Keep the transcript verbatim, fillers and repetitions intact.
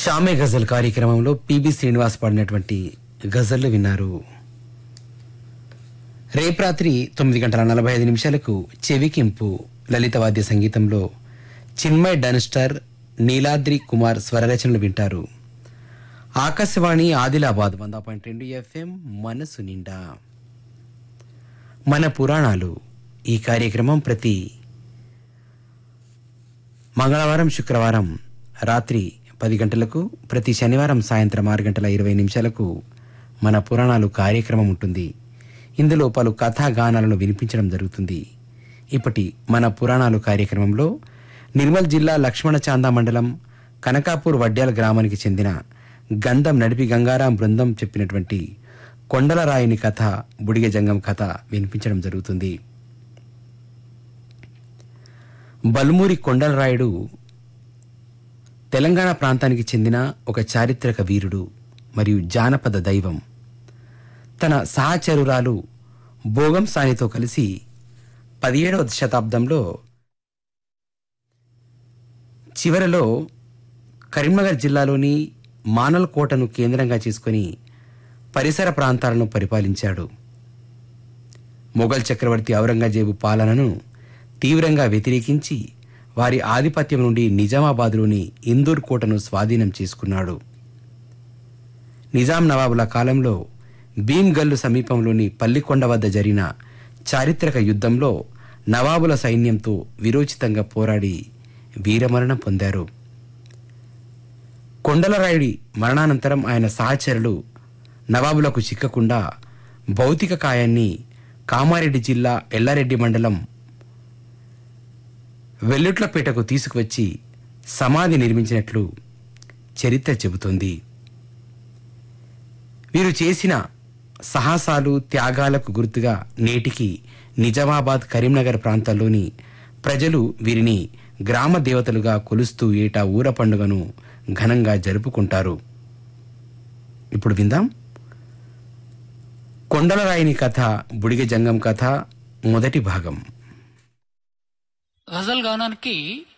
షామే గజల్ కార్యక్రమంలో పిబి శ్రీనివాస్ పాడినటువంటి గజళ్లు విన్నారు. రేపు రాత్రి తొమ్మిది గంటల నలభై ఐదు నిమిషాలకు చెవికింపు లలిత వాద్య సంగీతంలో చిన్మయ్ డన్స్టర్, నీలాద్రి కుమార్ స్వరరచనలు వింటారు. ఆకాశవాణి ఆదిలాబాద్ వంద పాయింట్ రెండు ఎఫ్ఎం మనసు నిండా. మన పురాణాలు ఈ కార్యక్రమం ప్రతి మంగళవారం, శుక్రవారం రాత్రి పది గంటలకు, ప్రతి శనివారం సాయంత్రం ఆరు గంటల ఇరవై నిమిషాలకు మన పురాణాలు కార్యక్రమం ఉంటుంది. ఇందులో పలు కథా గానాలను వినిపించడం జరుగుతుంది. ఇప్పటి మన పురాణాలు కార్యక్రమంలో నిర్మల్ జిల్లా లక్ష్మణ చాందా మండలం కనకాపూర్ వడ్డ్యాల గ్రామానికి చెందిన గంధం నడిపి గంగారాం బృందం చెప్పినటువంటి కొండలరాయుని కథ, బుడిగ జంగం కథ వినిపించడం జరుగుతుంది. బల్మూరి కొండలరాయుడు తెలంగాణ ప్రాంతానికి చెందిన ఒక చారిత్రక వీరుడు మరియు జానపద దైవం. తన సహచరురాలు భోగం సానితో కలిసి పదిహేడవ శతాబ్దంలో చివరలో కరీంనగర్ జిల్లాలోని మానల్ కోటను కేంద్రంగా చేసుకుని పరిసర ప్రాంతాలను పరిపాలించాడు. మొఘల్ చక్రవర్తి ఔరంగజేబు పాలనను తీవ్రంగా వ్యతిరేకించి వారి ఆధిపత్యం నుండి నిజామాబాద్లోని ఇందూర్ కోటను స్వాధీనం చేసుకున్నాడు. నిజాం నవాబుల కాలంలో భీమ్గల్లు సమీపంలోని పల్లికొండ వద్ద జరిగిన చారిత్రక యుద్ధంలో నవాబుల సైన్యంతో విరోచితంగా పోరాడి వీరమరణం పొందారు. కొండలరాయుడి మరణానంతరం ఆయన సహచరులు నవాబులకు చిక్కకుండా భౌతిక కాయాన్ని కామారెడ్డి జిల్లా ఎల్లారెడ్డి మండలం వెల్లుట్లపేటకు తీసుకువచ్చి సమాధి నిర్మించినట్లు చరిత్ర చెబుతోంది. వీరు చేసిన సాహసాలు, త్యాగాలకు గుర్తుగా నేటికి నిజామాబాద్, కరీంనగర్ ప్రాంతాల్లోని ప్రజలు వీరిని గ్రామ దేవతలుగా కొలుస్తూ ఏటా ఊర పండుగను ఘనంగా జరుపుకుంటారు. ఇప్పుడు విందాం కొండలరాయుని కథ, బుడిగ జంగం కథ మొదటి భాగం. గజల్ గానానికి